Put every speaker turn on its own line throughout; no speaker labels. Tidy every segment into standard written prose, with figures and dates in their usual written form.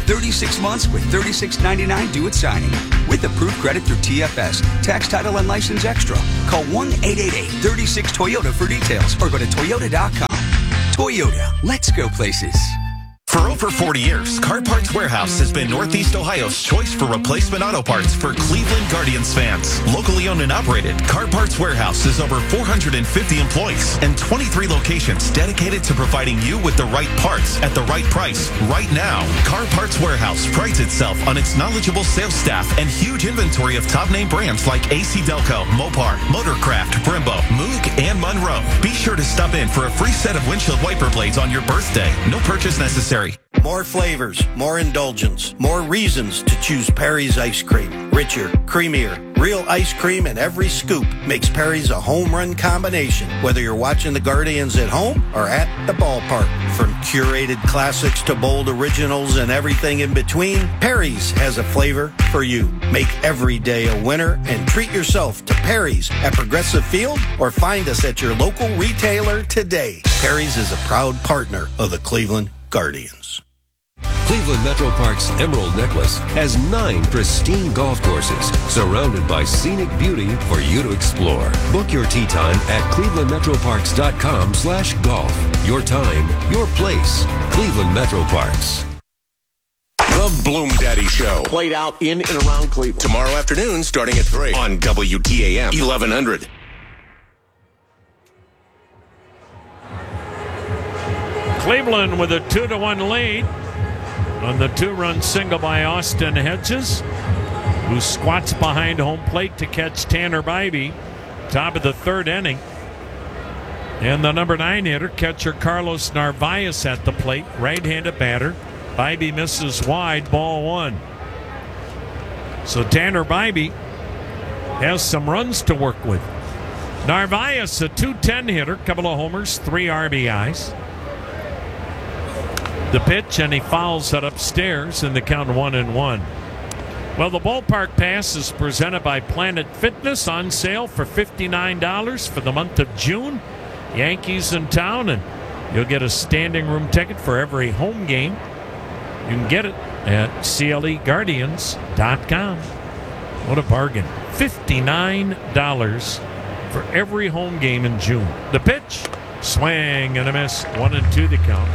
36 months with $36.99 due at signing. With approved credit through TFS. Tax, title, and license extra. Call 1-888-36-TOYOTA for details or go to Toyota.com. Toyota, let's go places.
For over 40 years, Car Parts Warehouse has been Northeast Ohio's choice for replacement auto parts for Cleveland Guardians fans. Locally owned and operated, Car Parts Warehouse is over 450 employees and 23 locations dedicated to providing you with the right parts at the right price right now. Car Parts Warehouse prides itself on its knowledgeable sales staff and huge inventory of top-name brands like AC Delco, Mopar, Motorcraft, Brembo, Moog, and Monroe. Be sure to stop in for a free set of windshield wiper blades on your birthday. No purchase necessary.
More flavors, more indulgence, more reasons to choose Perry's ice cream. Richer, creamier, real ice cream in every scoop makes Perry's a home run combination. Whether you're watching the Guardians at home or at the ballpark. From curated classics to bold originals and everything in between, Perry's has a flavor for you. Make every day a winner and treat yourself to Perry's at Progressive Field or find us at your local retailer today. Perry's is a proud partner of the Cleveland Guardians.
Cleveland Metro Park's Emerald Necklace has 9 pristine golf courses surrounded by scenic beauty for you to explore. Book your tee time at clevelandmetroparks.com/golf. Your time, your place. Cleveland Metro Parks.
The Bloom Daddy Show.
Played out in and around Cleveland.
Tomorrow afternoon starting at 3 on WTAM 1100.
Cleveland with a 2-1 lead on the 2-run single by Austin Hedges, who squats behind home plate to catch Tanner Bybee. Top of the 3rd inning. And the number 9 hitter, catcher Carlos Narvaez at the plate, right-handed batter. Bybee misses wide, ball 1. So Tanner Bybee has some runs to work with. Narvaez, a .210 hitter, couple of homers, 3 RBIs. The pitch, and he fouls it upstairs, and the count 1-1. Well, the ballpark pass is presented by Planet Fitness, on sale for $59 for the month of June. Yankees in town, and you'll get a standing room ticket for every home game. You can get it at CLEGuardians.com. What a bargain. $59 for every home game in June. The pitch, swing and a miss, 1-2 the count.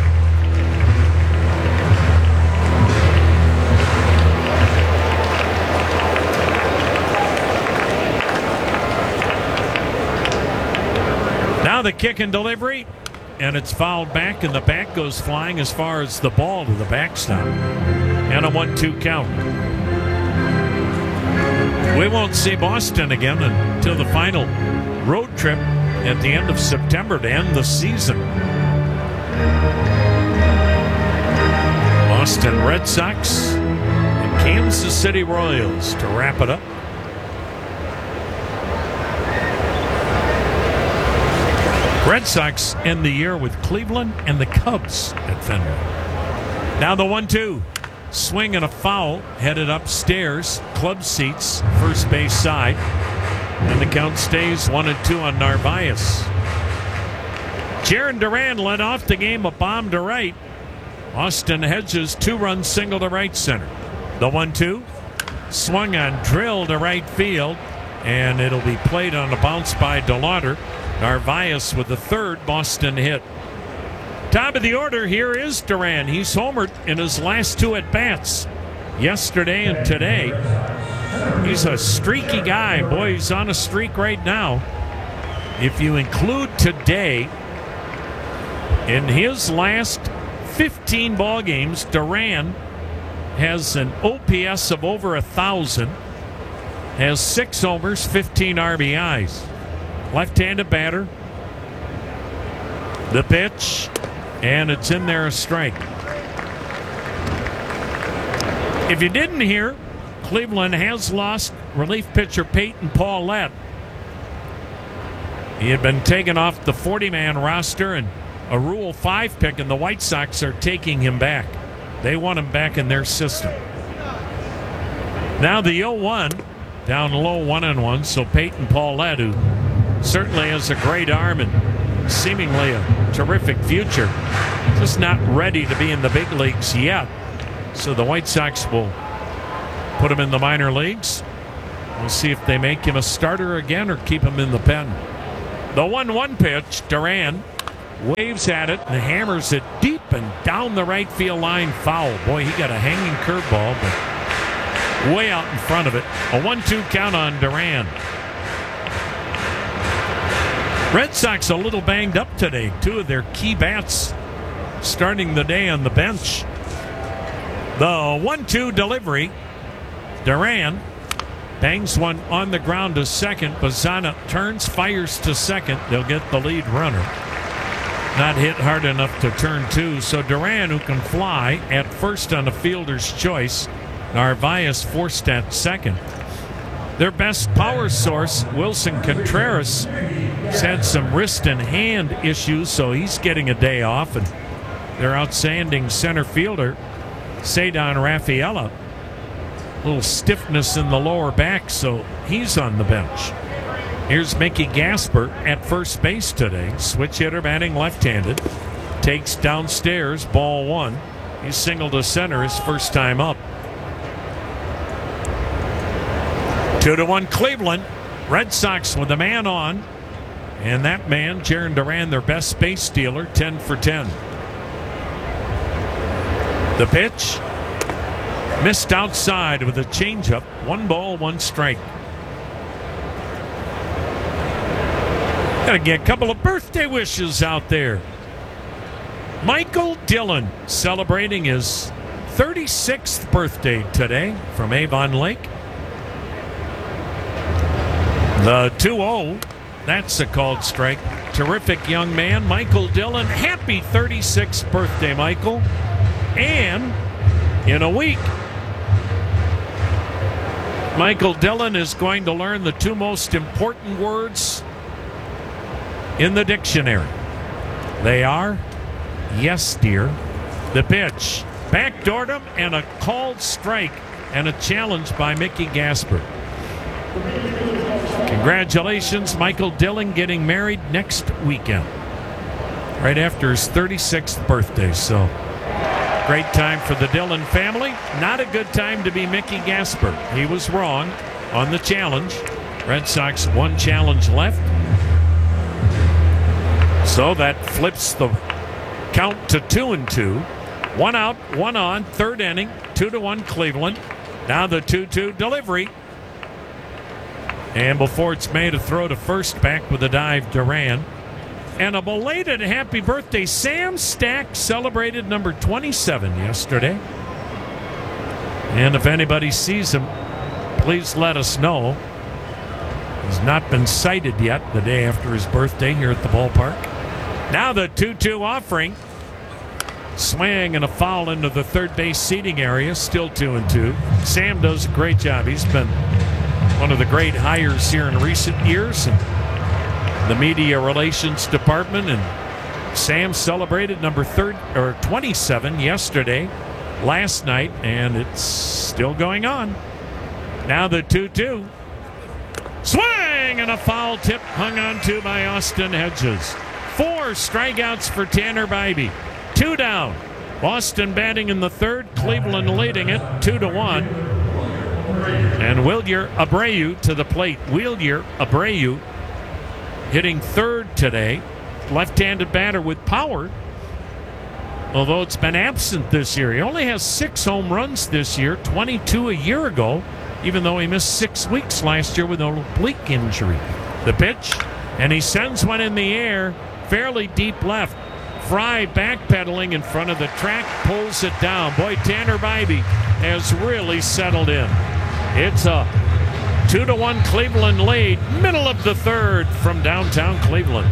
Now the kick and delivery, and it's fouled back, and the bat goes flying as far as the ball to the backstop. And a 1-2 count. We won't see Boston again until the final road trip at the end of September to end the season. Boston Red Sox and Kansas City Royals to wrap it up. Red Sox end the year with Cleveland and the Cubs at Fenway. Now the 1-2. Swing and a foul headed upstairs. Club seats, first base side. And the count stays 1-2 on Narvaez. Jarren Duran led off the game, a bomb to right. Austin Hedges, 2-run single to right center. The 1-2. Swung on, drill to right field. And it'll be played on a bounce by DeLauder. Narvaez with the 3rd Boston hit. Top of the order, here is Duran. He's homered in his last 2 at-bats, yesterday and today. He's a streaky guy. Boy, he's on a streak right now. If you include today, in his last 15 ball games, Duran has an OPS of over 1,000, has 6 homers, 15 RBIs. Left-handed batter. The pitch, and it's in there, a strike. If you didn't hear, Cleveland has lost relief pitcher Peyton Paulette. He had been taken off the 40-man roster and a Rule 5 pick, and the White Sox are taking him back. They want him back in their system. Now the 0-1, down low, 1-1, so Peyton Paulette, who certainly has a great arm and seemingly a terrific future, just not ready to be in the big leagues yet. So the White Sox will put him in the minor leagues. We'll see if they make him a starter again or keep him in the pen. The 1-1 pitch, Duran waves at it and hammers it deep and down the right field line, foul. Boy, he got a hanging curveball, but way out in front of it. A 1-2 count on Duran. Red Sox a little banged up today. Two of their key bats starting the day on the bench. The 1-2 delivery. Duran bangs one on the ground to second. Bazzana turns, fires to second. They'll get the lead runner. Not hit hard enough to turn two. So Duran, who can fly, at first on a fielder's choice. Narvaez forced at second. Their best power source, Wilson Contreras, has had some wrist and hand issues, so he's getting a day off. And their outstanding center fielder, Cedar Rafaela, a little stiffness in the lower back, so he's on the bench. Here's Mickey Gasper at first base today. Switch hitter batting left-handed. Takes downstairs, ball one. He singled to center his first time up. 2-1 Cleveland. Red Sox with a man on. And that man, Jarren Duran, their best base stealer, 10 for 10. The pitch. Missed outside with a changeup. 1 ball, 1 strike. Gotta get a couple of birthday wishes out there. Michael Dillon celebrating his 36th birthday today from Avon Lake. The 2-0, that's a called strike. Terrific young man, Michael Dillon. Happy 36th birthday, Michael. And in a week, Michael Dillon is going to learn the 2 most important words in the dictionary. They are, yes, dear. The pitch, backdoored him, and a called strike, and a challenge by Mickey Gasper. Congratulations, Michael Dillon, getting married next weekend, right after his 36th birthday. So, great time for the Dillon family. Not a good time to be Mickey Gasper. He was wrong on the challenge. Red Sox 1 challenge left. So that flips the count to 2-2. 1 out, 1 on, third inning, 2-1 Cleveland. Now the 2-2 delivery. And before it's made, a throw to first, back with a dive, Duran. And a belated happy birthday. Sam Stack celebrated number 27 yesterday. And if anybody sees him, please let us know. He's not been sighted yet the day after his birthday here at the ballpark. Now the 2-2 offering. Swing and a foul into the third base seating area. Still 2-2. Sam does a great job. He's been one of the great hires here in recent years. And the media relations department. And Sam celebrated number 27 yesterday, last night. And it's still going on. Now the 2-2. Swing and a foul tip hung on to by Austin Hedges. 4 strikeouts for Tanner Bybee. 2 down. Boston batting in the third. Cleveland leading it 2-1. And Wilyer Abreu to the plate. Wilyer Abreu hitting third today. Left-handed batter with power. Although it's been absent this year. He only has 6 home runs this year. 22 a year ago. Even though he missed 6 weeks last year with an oblique injury. The pitch. And he sends one in the air. Fairly deep left. Fry backpedaling in front of the track, pulls it down. Boy, Tanner Bybee has really settled in. It's a 2-1 Cleveland lead, middle of the third from downtown Cleveland.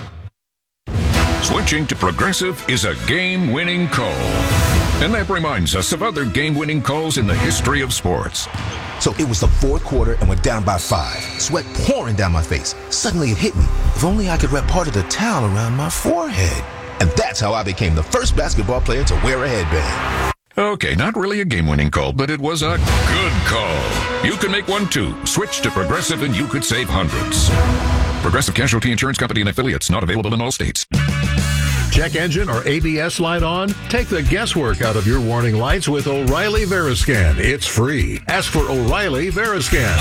Switching to Progressive is a game-winning call. And that reminds us of other game-winning calls in the history of sports.
So it was the fourth quarter and we're down by 5. Sweat pouring down my face. Suddenly it hit me. If only I could wrap part of the towel around my forehead. And that's how I became the first basketball player to wear a headband.
Okay, not really a game-winning call, but it was a good call. You can make one too. Switch to Progressive and you could save hundreds. Progressive Casualty Insurance Company and affiliates, not available in all states.
check engine or ABS light on? Take the guesswork out of your warning lights with O'Reilly Veriscan. It's free. Ask for O'Reilly Veriscan.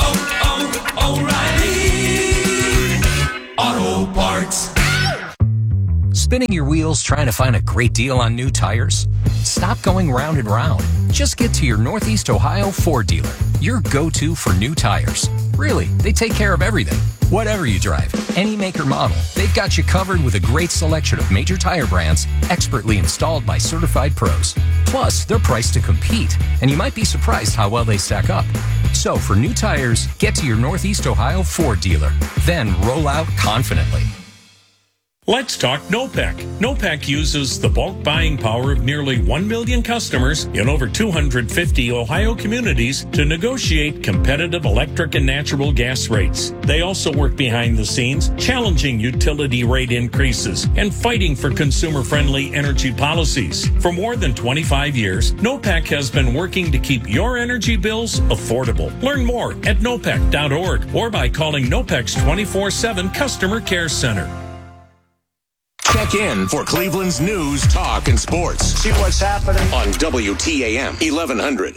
O'Reilly Auto Parts.
Spinning your wheels trying to find a great deal on new tires? Stop going round and round. Just get to your Northeast Ohio Ford dealer, your go-to for new tires. Really, they take care of everything. Whatever you drive, any make or model, they've got you covered with a great selection of major tire brands expertly installed by certified pros. Plus, they're priced to compete, and you might be surprised how well they stack up. So, for new tires, get to your Northeast Ohio Ford dealer. Then roll out confidently.
Let's talk NOPEC. NOPEC uses the bulk buying power of nearly 1 million customers in over 250 Ohio communities to negotiate competitive electric and natural gas rates. They also work behind the scenes, challenging utility rate increases and fighting for consumer-friendly energy policies. For more than 25 years, NOPEC has been working to keep your energy bills affordable. Learn more at nopec.org or by calling NOPEC's 24/7 Customer Care Center.
Check in for Cleveland's news, talk, and sports.
See what's happening
on WTAM 1100.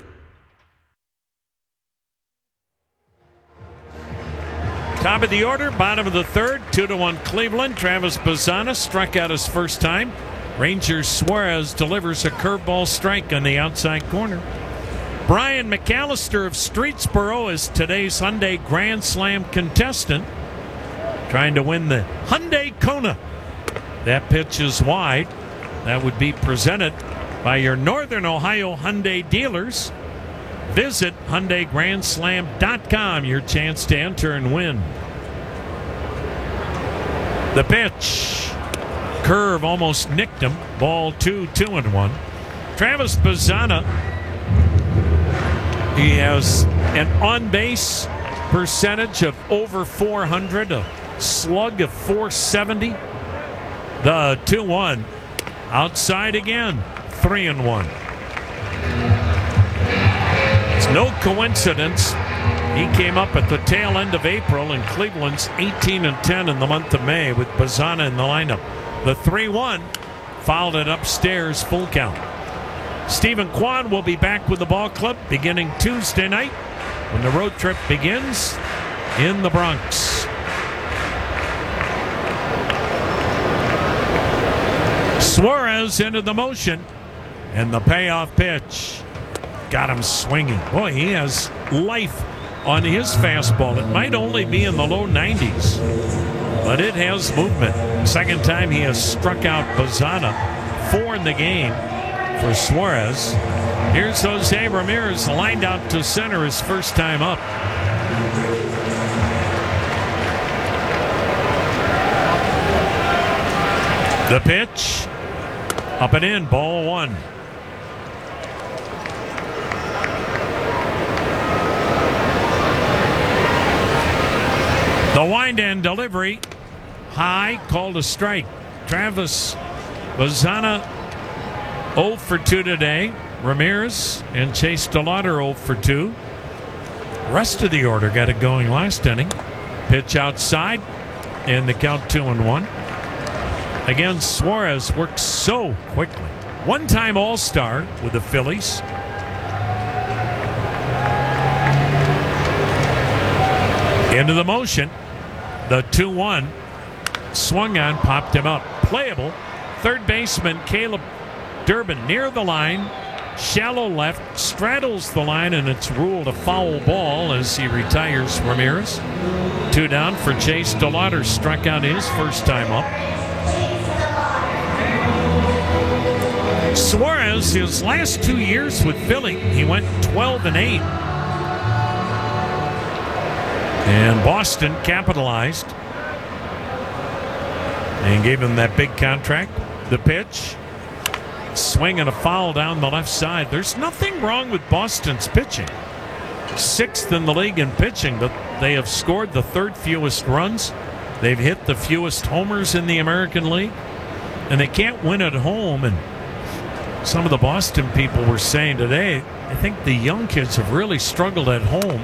Top of the order, bottom of the third, 2-1 Cleveland. Travis Bazzana struck out his first time. Ranger Suarez delivers a curveball strike on the outside corner. Brian McAllister of Streetsboro is today's Hyundai Grand Slam contestant, trying to win the Hyundai Kona. That pitch is wide. That would be presented by your Northern Ohio Hyundai dealers. Visit HyundaiGrandSlam.com. Your chance to enter and win. The pitch. Curve almost nicked him. Ball 2-1. Travis Bazzana. He has an on-base percentage of over 400, a slug of 470. The 2-1. Outside again. 3-1. It's no coincidence he came up at the tail end of April, and Cleveland's 18-10 in the month of May with Bazzana in the lineup. The 3-1 fouled it upstairs, full count. Stephen Kwan will be back with the ball club beginning Tuesday night when the road trip begins in the Bronx. Suarez into the motion, and the payoff pitch got him swinging. Boy, he has life on his fastball. It might only be in the low 90s, but it has movement. Second time he has struck out Bazzana. 4 in the game for Suarez. Here's Jose Ramirez lined out to center his first time up. The pitch. Up and in, ball 1. The wind and delivery. High, called a strike. Travis Bazzana 0 for 2 today. Ramirez and Chase DeLauder 0 for 2. Rest of the order got it going last inning. Pitch outside, and the count 2-1. Again, Suarez works so quickly. One-time All-Star with the Phillies. Into the motion. The 2-1. Swung on, popped him up. Playable. Third baseman Caleb Durbin near the line. Shallow left. Straddles the line, and it's ruled a foul ball as he retires Ramirez. 2 down for Chase DeLauder. Struck out his first time up. Suarez, his last 2 years with Philly, he went 12-8. And Boston capitalized and gave him that big contract. The pitch, swing and a foul down the left side. There's nothing wrong with Boston's pitching. 6th in the league in pitching, but they have scored the 3rd fewest runs. They've hit the fewest homers in the American League, and they can't win at home. And some of the Boston people were saying today, I think the young kids have really struggled at home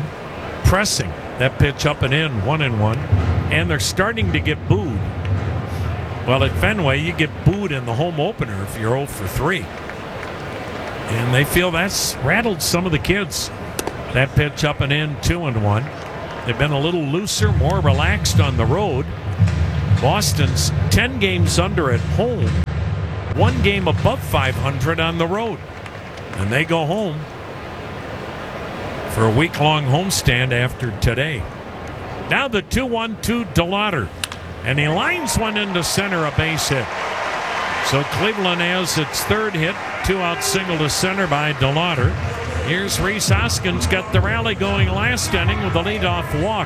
pressing that pitch up and in, 1-1, and they're starting to get booed. Well, at Fenway, you get booed in the home opener if you're 0 for 3. And they feel that's rattled some of the kids. That pitch up and in, 2-1. They've been a little looser, more relaxed on the road. Boston's 10 games under at home, 1 game above 500 on the road. And they go home for a week-long homestand after today. Now the 2-1 to DeLauder. And he lines one into center, a base hit. So Cleveland has its third hit, 2-out single to center by DeLauder. Here's Rhys Hoskins, got the rally going last inning with a leadoff walk.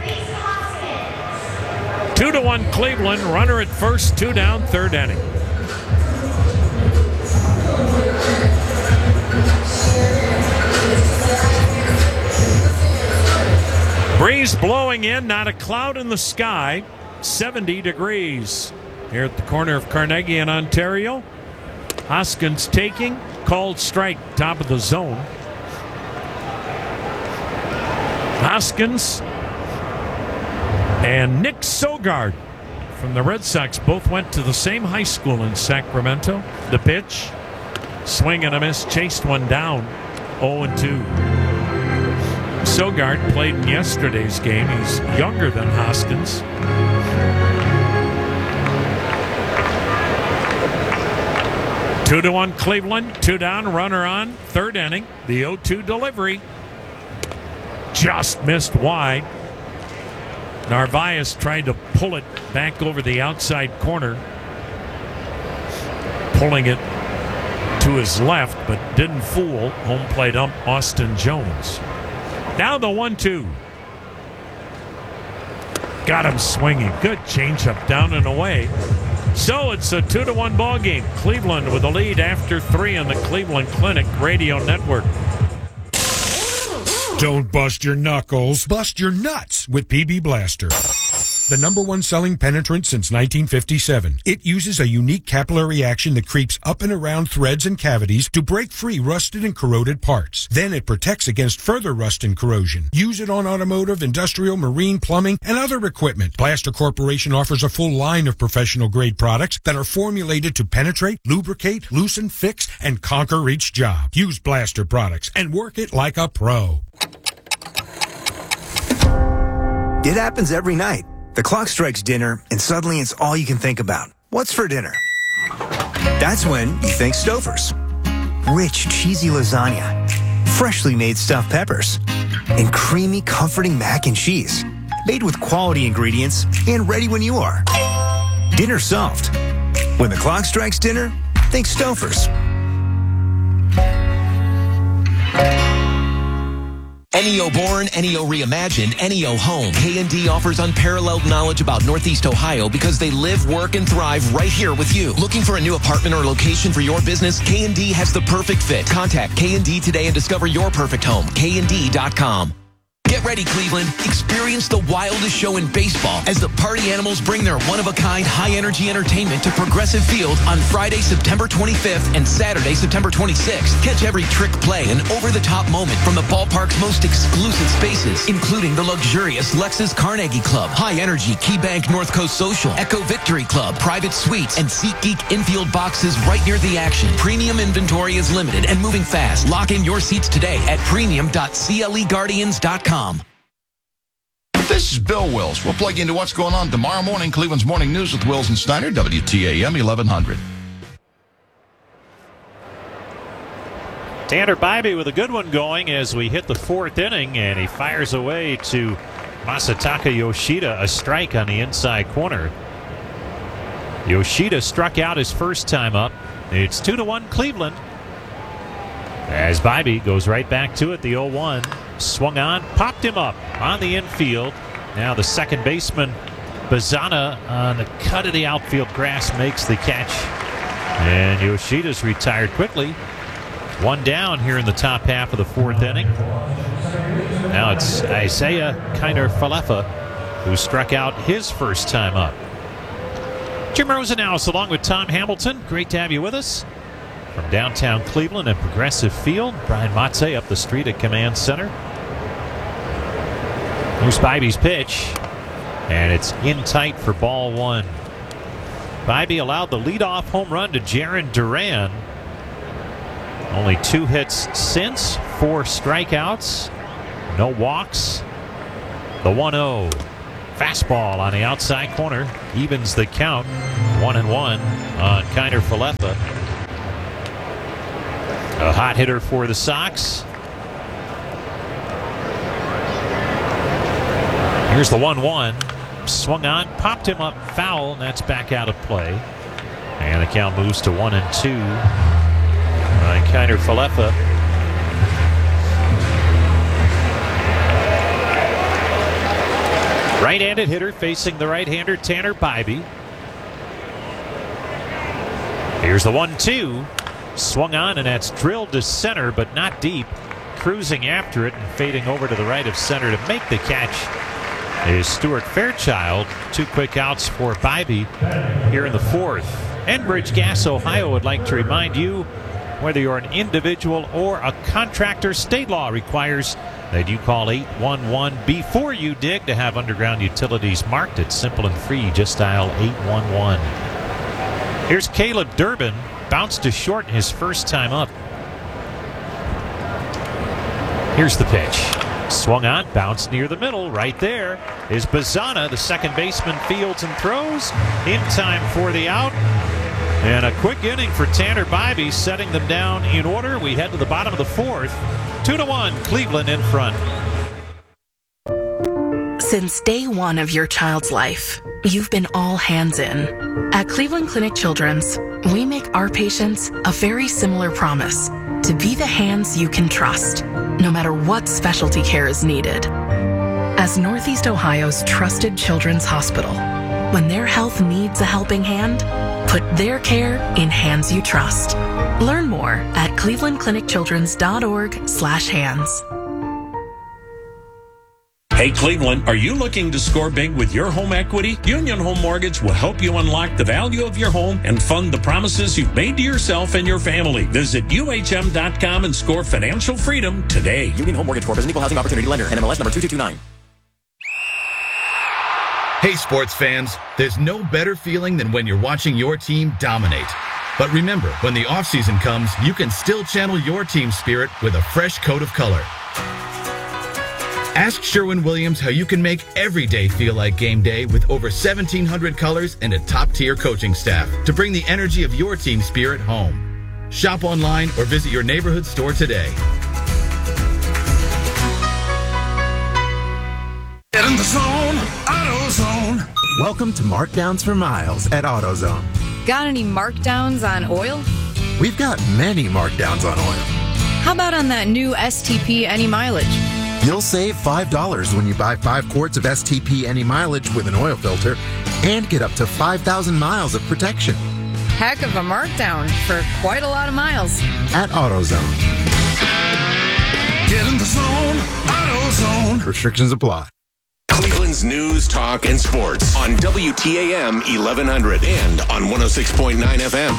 2-1 Cleveland, runner at first, 2 down, third inning. Breeze blowing in, not a cloud in the sky, 70 degrees here at the corner of Carnegie and Ontario. Hoskins taking, called strike, top of the zone. Hoskins and Nick Sogard from the Red Sox both went to the same high school in Sacramento. The pitch, swing and a miss, chased one down, 0-2. Sogard played in yesterday's game. He's younger than Hoskins. Two to 1 Cleveland, 2 down, runner on, third inning. The 0-2 delivery just missed wide. Narvaez tried to pull it back over the outside corner, pulling it to his left, but didn't fool home plate ump Austin Jones. Now the 1-2. Got him swinging. Good changeup down and away. So it's a 2-1 ball game. Cleveland with a lead after 3 on the Cleveland Clinic Radio Network.
Don't bust your knuckles, bust your nuts with PB Blaster. The #1 selling penetrant since 1957. It uses a unique capillary action that creeps up and around threads and cavities to break free rusted and corroded parts. Then it protects against further rust and corrosion. Use it on automotive, industrial, marine, plumbing, and other equipment. Blaster Corporation offers a full line of professional-grade products that are formulated to penetrate, lubricate, loosen, fix, and conquer each job. Use Blaster products and work it like a pro.
It happens every night. The clock strikes dinner, and suddenly it's all you can think about. What's for dinner? That's when you think Stouffer's. Rich, cheesy lasagna, freshly made stuffed peppers, and creamy, comforting mac and cheese. Made with quality ingredients and ready when you are. Dinner solved. When the clock strikes dinner, think Stouffer's.
NEO Born, NEO Reimagined, NEO Home. K&D offers unparalleled knowledge about Northeast Ohio because they live, work, and thrive right here with you. Looking for a new apartment or location for your business? K&D has the perfect fit. Contact K&D today and discover your perfect home. KND.com. Get ready, Cleveland. Experience the wildest show in baseball as the Party Animals bring their one-of-a-kind, high-energy entertainment to Progressive Field on Friday, September 25th and Saturday, September 26th. Catch every trick play and over-the-top moment from the ballpark's most exclusive spaces, including the luxurious Lexus Carnegie Club, high-energy KeyBank North Coast Social, Echo Victory Club, private suites, and SeatGeek infield boxes right near the action. Premium inventory is limited and moving fast. Lock in your seats today at premium.cleguardians.com.
This is Bill Wills. We'll plug into what's going on tomorrow morning. Cleveland's Morning News with Wills and Steiner, WTAM 1100.
Tanner Bybee with a good one going as we hit the 4th inning, and he fires away to Masataka Yoshida, a strike on the inside corner. Yoshida struck out his first time up. It's 2-1 Cleveland. As Bybee goes right back to it, the 0-1. Swung on, popped him up on the infield. Now the second baseman, Bazana, on the cut of the outfield grass, makes the catch. And Yoshida's retired quickly. 1 down here in the top half of the 4th inning. Now it's Isaiah Kiner-Falefa, who struck out his first time up. Jim Rosenhaus along with Tom Hamilton. Great to have you with us. From downtown Cleveland and Progressive Field, Brian Matze up the street at Command Center. Here's Bybee's pitch, and it's in tight for ball 1. Bybee allowed the leadoff home run to Jarren Duran. Only 2 hits since, 4 strikeouts, no walks. The 1-0 fastball on the outside corner evens the count. 1-1 on Kiner Falefa. A hot hitter for the Sox. Here's the 1-1. Swung on, popped him up foul, and that's back out of play. And the count moves to 1-2 on Kiner Falefa. Right-handed hitter facing the right-hander Tanner Bybee. Here's the 1-2. Swung on, and that's drilled to center, but not deep. Cruising after it and fading over to the right of center to make the catch is Stuart Fairchild. 2 quick outs for Bybee here in the 4th. Enbridge Gas Ohio would like to remind you, whether you're an individual or a contractor, state law requires that you call 811 before you dig to have underground utilities marked. It's simple and free. Just dial 811. Here's Caleb Durbin. Bounced to short in his first time up. Here's the pitch. Swung on, bounced near the middle. Right there is Bazana. The second baseman fields and throws in time for the out. And a quick inning for Tanner Bybee, setting them down in order. We head to the bottom of the 4th. 2-1, Cleveland in front.
Since day one of your child's life, you've been all hands in. At Cleveland Clinic Children's, we make our patients a very similar promise: to be the hands you can trust, no matter what specialty care is needed. As Northeast Ohio's trusted children's hospital, when their health needs a helping hand, put their care in hands you trust. Learn more at clevelandclinicchildrens.org/hands.
Hey Cleveland, are you looking to score big with your home equity? Union Home Mortgage will help you unlock the value of your home and fund the promises you've made to yourself and your family. Visit UHM.com and score financial freedom today.
Union Home Mortgage Corp is an equal housing opportunity lender. NMLS number 2229.
Hey sports fans, there's no better feeling than when you're watching your team dominate. But remember, when the offseason comes, you can still channel your team spirit with a fresh coat of color. Ask Sherwin-Williams how you can make every day feel like game day with over 1,700 colors and a top-tier coaching staff to bring the energy of your team spirit home. Shop online or visit your neighborhood store today.
Get in the zone, AutoZone.
Welcome to Markdowns for Miles at AutoZone.
Got any markdowns on oil?
We've got many markdowns on oil.
How about on that new STP Any Mileage?
You'll save $5 when you buy 5 quarts of STP Any Mileage with an oil filter and get up to 5,000 miles of protection.
Heck of a markdown for quite a lot of miles.
At AutoZone.
Get in the zone, AutoZone.
Restrictions apply.
Cleveland's news, talk, and sports on WTAM 1100 and on 106.9 FM.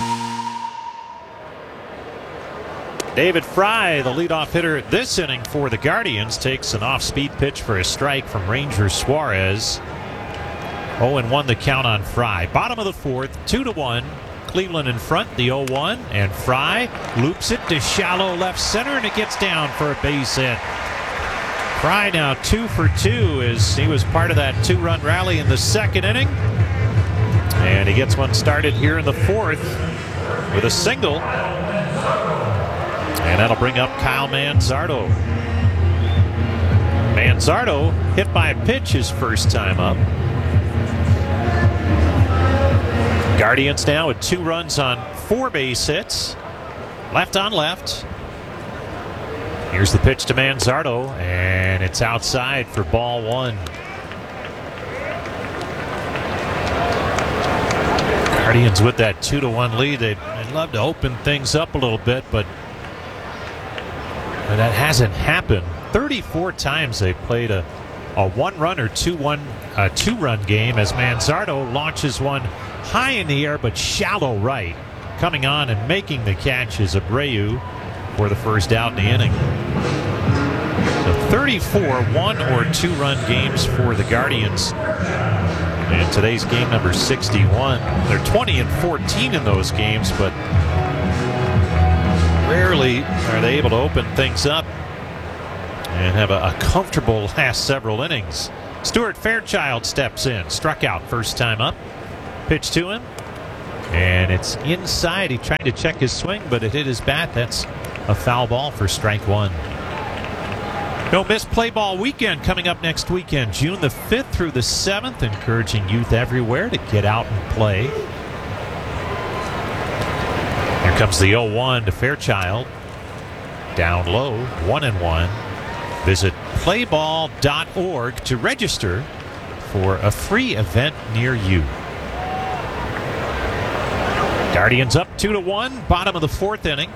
David Fry, the leadoff hitter this inning for the Guardians, takes an off-speed pitch for a strike from Ranger Suarez. 0-1 the count on Fry. Bottom of the 4th, 2-1. Cleveland in front, the 0-1, and Fry loops it to shallow left center, and it gets down for a base hit. Fry now 2 for 2 as he was part of that 2-run rally in the second inning. And he gets one started here in the 4th with a single. And that'll bring up Kyle Manzardo. Manzardo hit by a pitch his first time up. Guardians now with 2 runs on 4 base hits. Left on left. Here's the pitch to Manzardo, and it's outside for ball 1. Guardians with that 2-1 lead. They'd love to open things up a little bit, but that hasn't happened. 34 times they've played a 1-run or 2-run game as Manzardo launches one high in the air but shallow right. Coming on and making the catch is Abreu for the first out in the inning. So 34 1- or 2-run games for the Guardians And today's game number 61. They're 20-14 in those games, but rarely are they able to open things up and have a comfortable last several innings. Stuart Fairchild steps in, struck out first time up. Pitch to him, and it's inside. He tried to check his swing, but it hit his bat. That's a foul ball for strike one. Don't miss Play Ball Weekend coming up next weekend, June the 5th through the 7th, encouraging youth everywhere to get out and play. Here comes the 0-1 to Fairchild. Down low, 1-1. Visit playball.org to register for a free event near you. Guardians up 2-1, bottom of the fourth inning.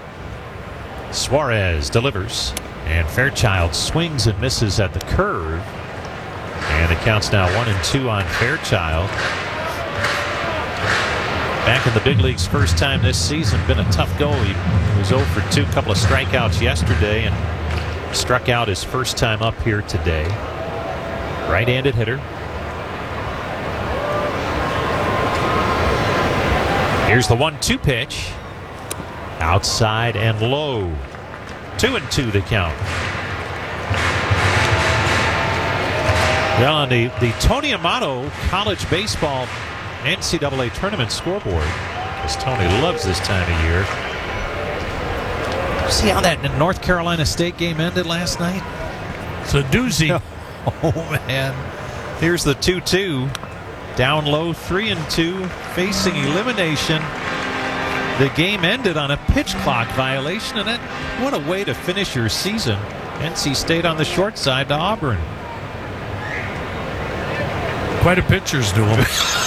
Suarez delivers, and Fairchild swings and misses at the curve. And the count's now 1-2 on Fairchild. Back in the big leagues first time this season, been a tough go. He was 0 for 2, couple of strikeouts yesterday, and struck out his first time up here today. Right-handed hitter. Here's the 1-2 pitch. Outside and low. 2-2 the count. Well, on the Tony Amato College Baseball NCAA Tournament scoreboard, because Tony loves this time of year. See how that North Carolina State game ended last night?
It's a doozy.
Oh, man. Here's the 2-2. Down low, 3-2, facing elimination. The game ended on a pitch clock violation, and what a way to finish your season. NC State on the short side to Auburn.
Quite a pitcher's duel.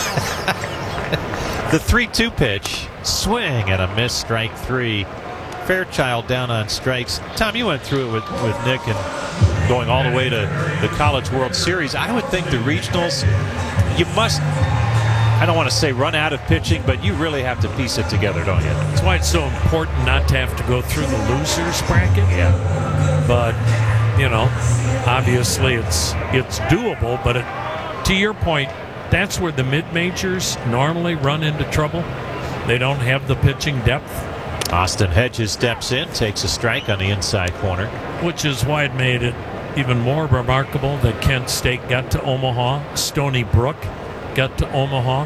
The 3-2 pitch, swing and a miss, strike three. Fairchild down on strikes. Tom, you went through it with Nick and going all the way to the College World Series. I would think the regionals, you must, I don't want to say run out of pitching, but you really have to piece it together, don't you?
That's why it's so important not to have to go through the losers bracket.
Yeah.
But, you know, obviously it's doable, but to your point, that's where the mid-majors normally run into trouble. They don't have the pitching depth.
Austin Hedges steps in, takes a strike on the inside corner.
Which is why it made it even more remarkable that Kent State got to Omaha. Stony Brook got to Omaha.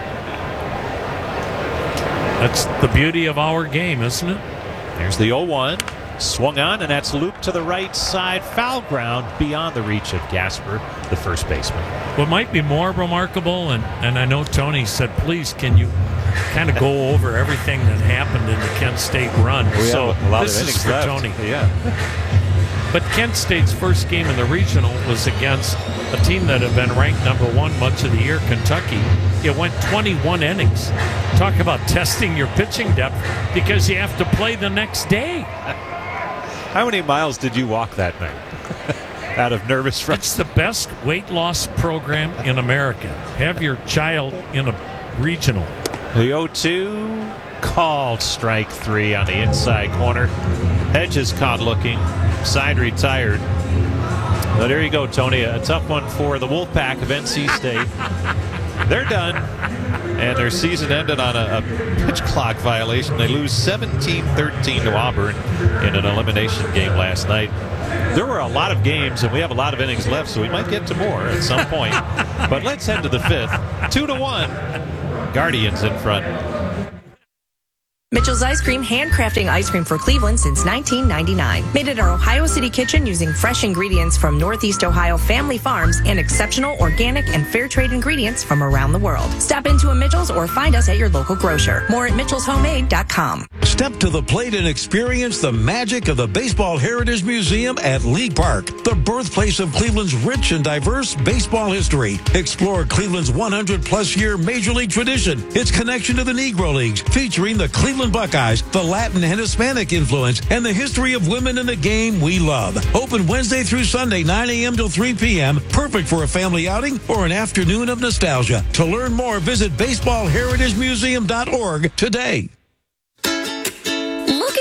That's the beauty of our game, isn't it?
There's the 0-1. Swung on, and that's looped to the right side. Foul ground beyond the reach of Gasper, the first baseman.
What might be more remarkable, and I know Tony said, please, can you kind of go over everything that happened in the Kent State run?
So
this is for
left.
Tony.
Yeah.
But Kent State's first game in the regional was against a team that had been ranked #1 much of the year, Kentucky. It went 21 innings. Talk about testing your pitching depth because you have to play the next day.
How many miles did you walk that night? Out of nervous rush?
It's the best weight loss program in America. Have your child in a regional.
The 0-2 called, strike three on the inside corner. Hedges caught looking. Side retired. But there you go, Tony. A tough one for the Wolfpack of NC State. They're done. And their season ended on a pitch clock violation. They lose 17-13 to Auburn in an elimination game last night. There were a lot of games, and we have a lot of innings left, so we might get to more at some point. But let's head to the fifth. 2-1. Guardians in front.
Mitchell's Ice Cream, handcrafting ice cream for Cleveland since 1999. Made at our Ohio City kitchen using fresh ingredients from Northeast Ohio family farms and exceptional organic and fair trade ingredients from around the world. Stop into a Mitchell's or find us at your local grocer. More at mitchellshomemade.com.
Step to the plate and experience the magic of the Baseball Heritage Museum at League Park, the birthplace of Cleveland's rich and diverse baseball history. Explore Cleveland's 100-plus year Major League tradition, its connection to the Negro Leagues, featuring the Cleveland Buckeyes, the Latin and Hispanic influence, and the history of women in the game we love. Open Wednesday through Sunday, 9 a.m. till 3 p.m. Perfect for a family outing or an afternoon of nostalgia. To learn more, visit baseballheritagemuseum.org today.
Looking for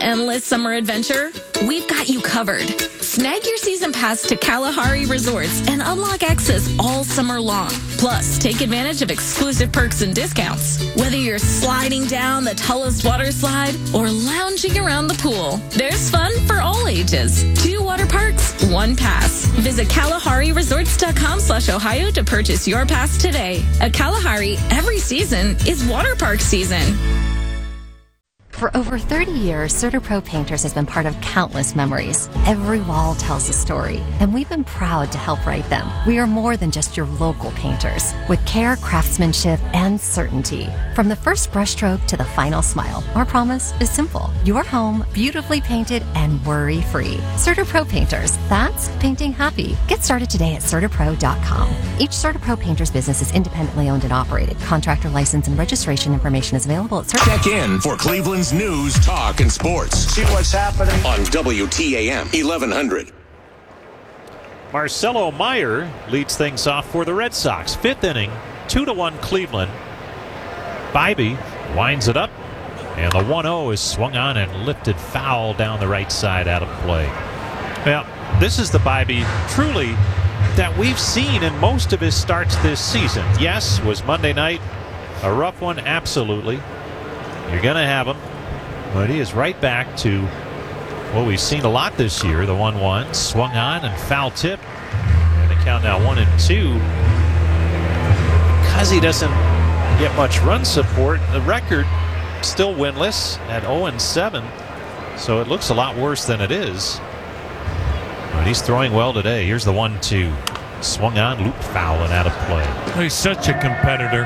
endless summer adventure? We've got you covered. Snag your season pass to Kalahari Resorts and unlock access all summer long. Plus, take advantage of exclusive perks and discounts. Whether you're sliding down the Tullis water slide or lounging around the pool, there's fun for all ages. 2 water parks, 1 pass. Visit KalahariResorts.com/Ohio to purchase your pass today. At Kalahari, every season is water park season.
For over 30 years, CertaPro Painters has been part of countless memories. Every wall tells a story, and we've been proud to help write them. We are more than just your local painters, with care, craftsmanship, and certainty. From the first brushstroke to the final smile, our promise is simple. Your home, beautifully painted and worry-free. CertaPro Painters, that's painting happy. Get started today at CertaPro.com. Each CertaPro Painters business is independently owned and operated. Contractor license and registration information is available at CertaPro.
Check in for Cleveland's news, talk, and sports. See what's happening on WTAM 1100.
Marcelo Meyer leads things off for the Red Sox. 5th inning, 2-1 Cleveland. Bybee winds it up, and the 1-0 is swung on and lifted foul down the right side out of play. Well, this is the Bybee truly that we've seen in most of his starts this season. Yes, was Monday night a rough one? Absolutely. You're going to have him. But he is right back to what we've seen a lot this year. The 1-1 swung on and foul tip. And the count now 1-2. Because he doesn't get much run support, the record still winless at 0-7. So it looks a lot worse than it is. But he's throwing well today. Here's the 1-2. Swung on, looped foul, and out of play.
He's such a competitor.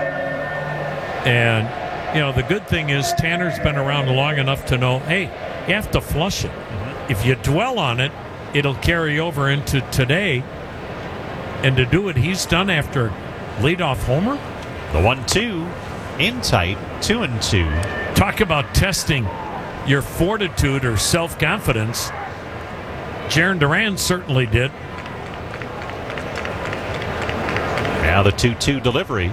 And you know, the good thing is Tanner's been around long enough to know, hey, you have to flush it. If you dwell on it, it'll carry over into today. And to do what he's done after leadoff homer.
The 1-2 in tight, 2-2.
Talk about testing your fortitude or self-confidence. Jarren Duran certainly did.
Now the 2-2 delivery.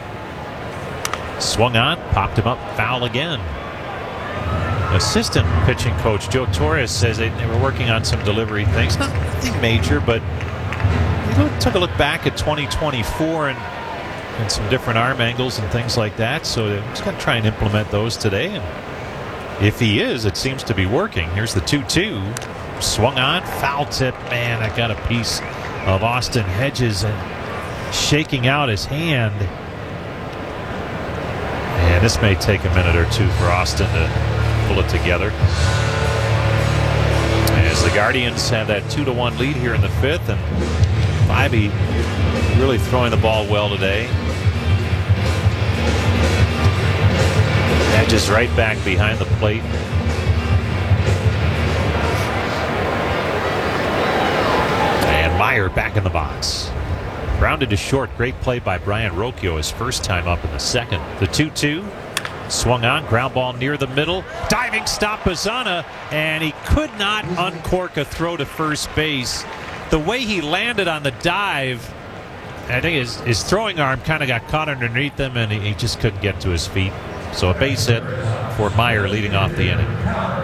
Swung on, popped him up, foul again. Assistant pitching coach Joe Torres says they were working on some delivery things. Nothing major, but he took a look back at 2024 and some different arm angles and things like that. So they're just going to try and implement those today. And if he is, it seems to be working. Here's the 2-2. Swung on, foul tip. Man, I got a piece of Austin Hedges and shaking out his hand. And this may take a minute or two for Austin to pull it together. As the Guardians have that 2-1 lead here in the 5th, and Bybee really throwing the ball well today. Hedges right back behind the plate. And Meyer back in the box. Grounded to short. Great play by Brian Rocchio his first time up in the 2nd. The 2-2 swung on. Ground ball near the middle. Diving stop Bazana, and he could not uncork a throw to first base. The way he landed on the dive, I think his throwing arm kind of got caught underneath him, and he just couldn't get to his feet. So a base hit for Meyer leading off the inning.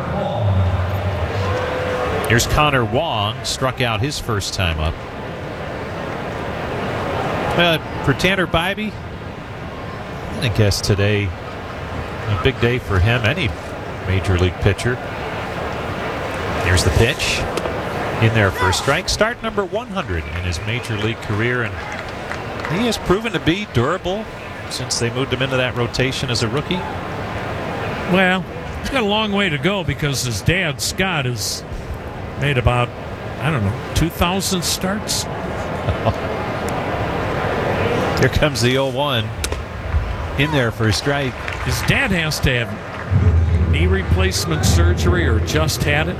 Here's Connor Wong. Struck out his first time up. For Tanner Bybee, I guess today a big day for him, any major league pitcher. Here's the pitch. In there for a strike. Start number 100 in his major league career, and he has proven to be durable since they moved him into that rotation as a rookie.
Well, he's got a long way to go because his dad, Scott, has made about, 2,000 starts.
Here comes the 0-1. In there for a strike.
His dad has to have knee replacement surgery or just had it.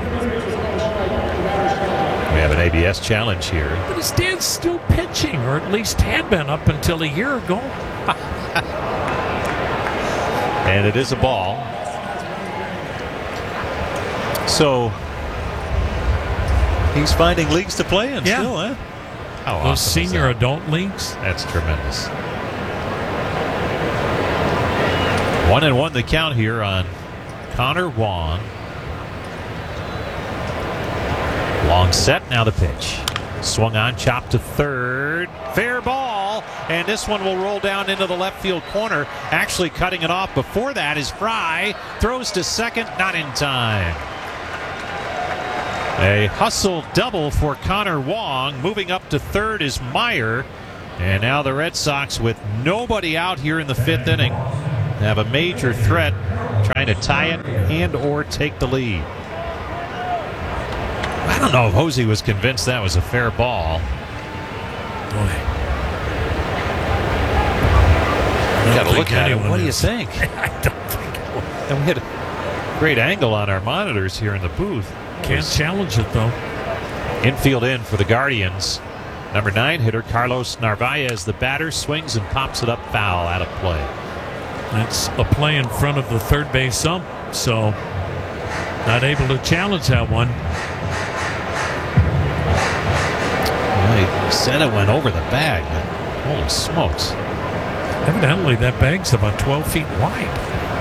We have an ABS challenge here.
But his dad's still pitching, or at least had been up until a year ago.
And it is a ball. So he's finding leagues to play in still, huh? How
Those
awesome
senior adult leagues?
That's tremendous. 1-1 the count here on Connor Wong. Long set, now the pitch. Swung on, chopped to third. Fair ball, and this one will roll down into the left field corner. Actually cutting it off before that is Fry. Throws to second, not in time. A hustle double for Connor Wong. Moving up to third is Meyer. And now the Red Sox, with nobody out here in the fifth inning, have a major threat trying to tie it and or take the lead. I don't know if Hosey was convinced that was a fair ball.
Boy.
You got to look at it. What do you think?
I don't think it was.
And we had a great angle on our monitors here in the booth.
Can't challenge it, though.
Infield in for the Guardians. Number 9 hitter Carlos Narvaez, the batter, swings and pops it up foul, out of play.
That's a play in front of the third base ump, so not able to challenge that one.
Well, he said it went over the bag, but holy smokes.
Evidently, that bag's about 12 feet wide.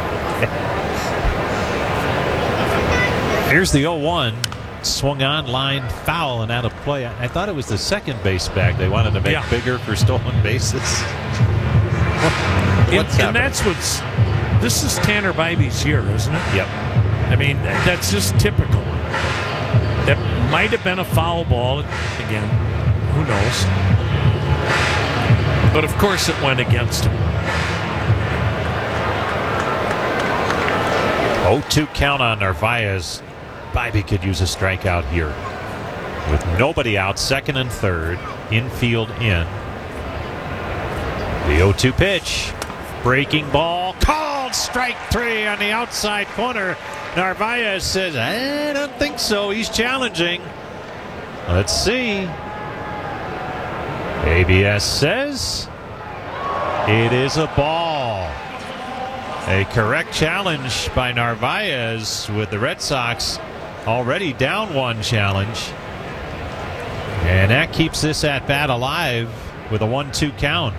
Here's the 0-1. Swung on, line foul, and out of play. I thought it was the second base bag they wanted to make bigger for stolen bases.
And that's what's... This is Tanner Bibey's year, isn't it?
Yep.
I mean, that's just typical. That might have been a foul ball. Again, who knows? But of course it went against him.
0-2 count on Narvaez. Bibey could use a strikeout here. With nobody out, second and third, infield in. The 0-2 pitch. Breaking ball. Called strike 3 on the outside corner. Narvaez says, I don't think so. He's challenging. Let's see. ABS says it is a ball. A correct challenge by Narvaez, with the Red Sox already down one challenge. And that keeps this at bat alive with a 1-2 count.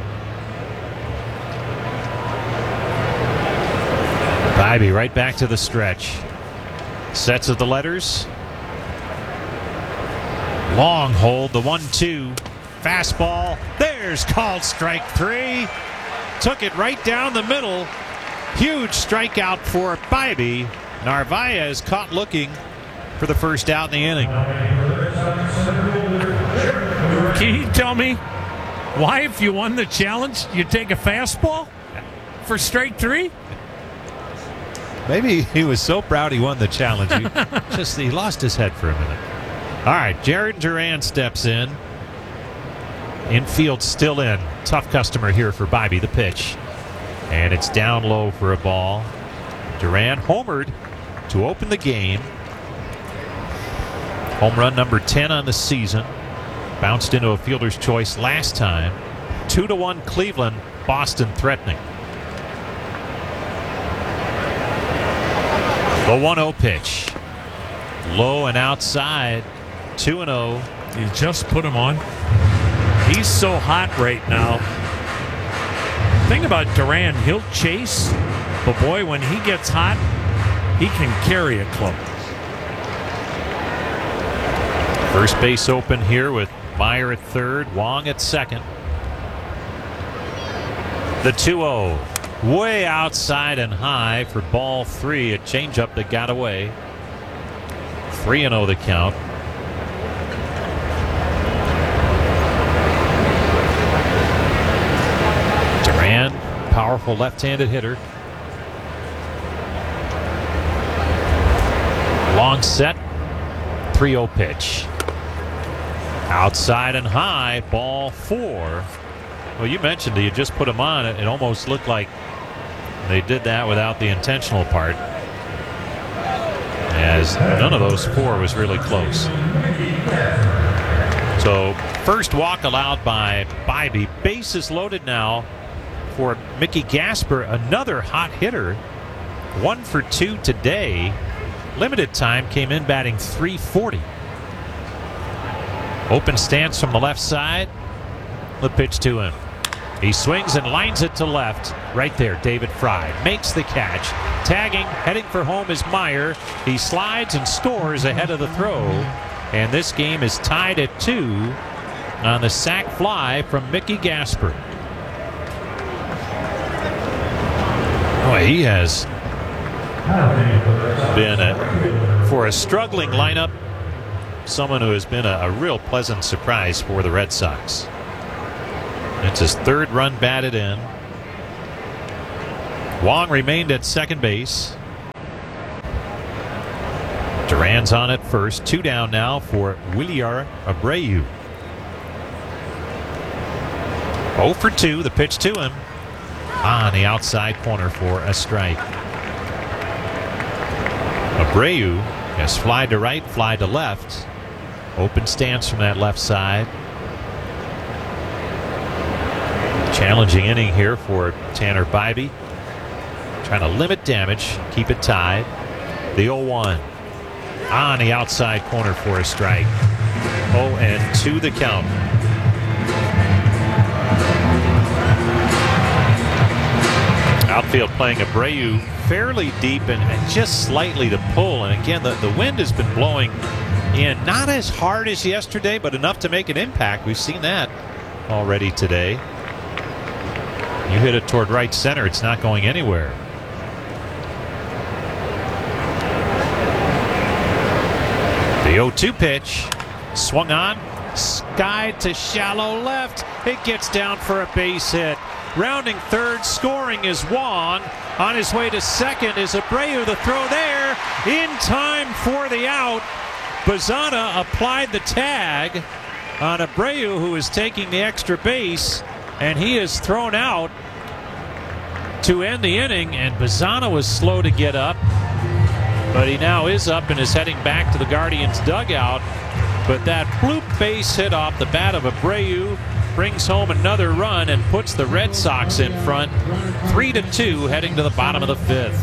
Bibey right back to the stretch. Sets of the letters. Long hold, the 1-2. Fastball. There's called strike 3. Took it right down the middle. Huge strikeout for Bibey. Narvaez caught looking for the first out in the inning.
Can you tell me why, if you won the challenge, you take a fastball for strike 3?
Maybe he was so proud he won the challenge. He lost his head for a minute. All right, Jared Duran steps in. Infield still in. Tough customer here for Bibey, the pitch. And it's down low for a ball. Duran homered to open the game. Home run number 10 on the season. Bounced into a fielder's choice last time. 2-1 Cleveland. Boston threatening. The 1-0 pitch. Low and outside. 2-0.
You just put him on. He's so hot right now. Thing about Duran, he'll chase, but boy, when he gets hot, he can carry a club.
First base open here with Meyer at third, Wong at second. The 2-0. Way outside and high for ball 3. A changeup that got away. 3-0 the count. Duran, powerful left-handed hitter. Long set. 3-0 pitch. Outside and high, ball 4. Well, you mentioned you just put him on. It almost looked like they did that without the intentional part, as none of those 4 was really close. So first walk allowed by Bibey. Bases loaded now for Mickey Gasper, another hot hitter. 1 for 2 today. Limited time, came in batting .340. Open stance from the left side. The pitch to him. He swings and lines it to left. Right there, David Fry makes the catch. Tagging, heading for home is Meyer. He slides and scores ahead of the throw. And this game is tied at 2 on the sac fly from Mickey Gasper. Boy, he has been, for a struggling lineup, someone who has been a real pleasant surprise for the Red Sox. It's his 3rd run batted in. Wong remained at second base. Duran's on at first. 2 down now for Wilyer Abreu. 0 for 2. The pitch to him on the outside corner for a strike. Abreu has fly to right, fly to left. Open stance from that left side. Challenging inning here for Tanner Bybee. Trying to limit damage, keep it tied. The 0-1 on the outside corner for a strike. 0-2 the count. Outfield playing Abreu fairly deep and just slightly to pull. And again, the wind has been blowing in, not as hard as yesterday, but enough to make an impact. We've seen that already today. You hit it toward right center, it's not going anywhere. The 0-2 pitch, swung on, skied to shallow left. It gets down for a base hit. Rounding third, scoring is Wong. On his way to second is Abreu. The throw there, in time for the out. Bazana applied the tag on Abreu, who is taking the extra base, and he is thrown out to end the inning. And Bazana was slow to get up, but he now is up and is heading back to the Guardians dugout. But that bloop base hit off the bat of Abreu brings home another run and puts the Red Sox in front 3-2 heading to the bottom of the 5th.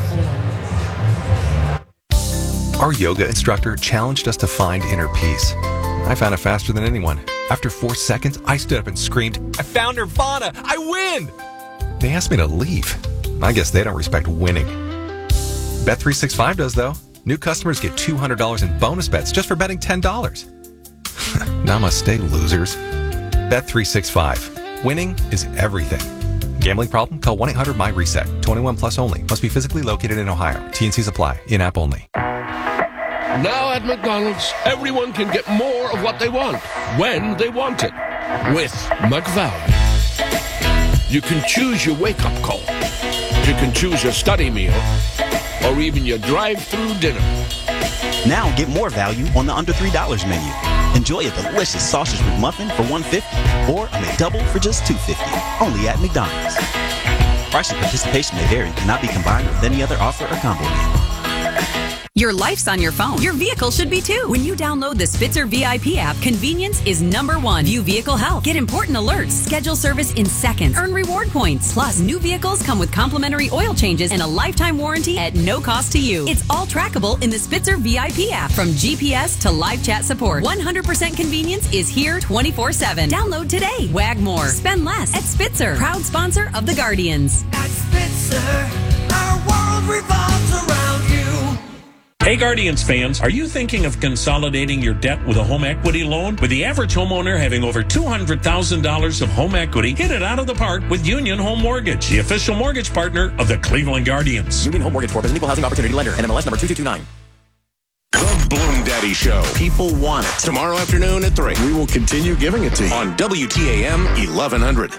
Our yoga instructor challenged us to find inner peace. I found it faster than anyone. After 4 seconds, I stood up and screamed, "I found Nirvana! I win!" They asked me to leave. I guess they don't respect winning. Bet365 does, though. New customers get $200 in bonus bets just for betting $10. Namaste, losers. Bet365. Winning is everything. Gambling problem? Call 1-800-MY-RESET. 21 plus only. Must be physically located in Ohio. T&Cs apply. In-app only.
Now at McDonald's, everyone can get more of what they want, when they want it, with McValue. You can choose your wake-up call. You can choose your study meal, or even your drive-through dinner.
Now get more value on the under $3 menu. Enjoy a delicious sausage McMuffin for $1.50 or a McDouble for just $2.50. Only at McDonald's. Price and participation may vary. Cannot be combined with any other offer or combo meal.
Your life's on your phone. Your vehicle should be too. When you download the Spitzer VIP app, convenience is #1. View vehicle health. Get important alerts. Schedule service in seconds. Earn reward points. Plus, new vehicles come with complimentary oil changes and a lifetime warranty at no cost to you. It's all trackable in the Spitzer VIP app. From GPS to live chat support, 100% convenience is here 24/7. Download today. Wag more. Spend less at Spitzer. Proud sponsor of the Guardians.
At Spitzer, our world revolves around you.
Hey Guardians fans, are you thinking of consolidating your debt with a home equity loan? With the average homeowner having over $200,000 of home equity, hit it out of the park with Union Home Mortgage, the official mortgage partner of the Cleveland Guardians.
Union Home Mortgage Corp is an equal housing opportunity lender. NMLS number 2229.
The Bloom Daddy Show. People want it. Tomorrow afternoon at 3. We will continue giving it to you on WTAM 1100.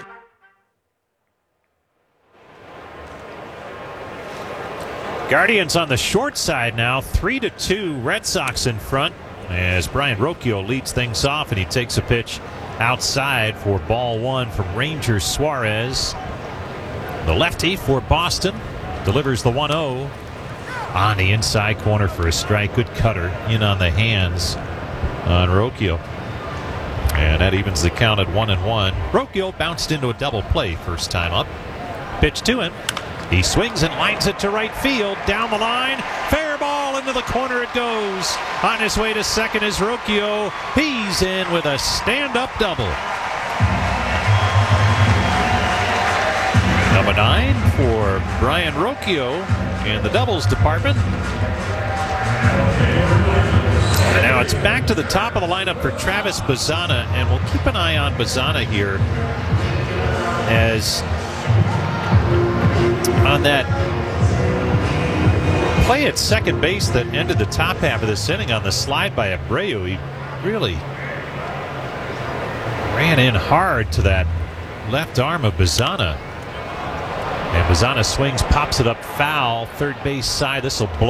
Guardians on the short side now, 3-2, Red Sox in front as Brian Rocchio leads things off, and he takes a pitch outside for ball 1 from Ranger Suarez. The lefty for Boston delivers the 1-0 on the inside corner for a strike. Good cutter in on the hands on Rocchio. And that evens the count at 1-1. Rocchio bounced into a double play first time up. Pitch to him. He swings and lines it to right field. Down the line. Fair ball into the corner it goes. On his way to second is Rocchio. He's in with a stand-up double. Number 9 for Brian Rocchio in the doubles department. And now it's back to the top of the lineup for Travis Bazzana, and we'll keep an eye on Bazzana here as on that play at second base that ended the top half of this inning on the slide by Abreu. He really ran in hard to that left arm of Bazzana. And Bazzana swings, pops it up foul, third base side. This will blow.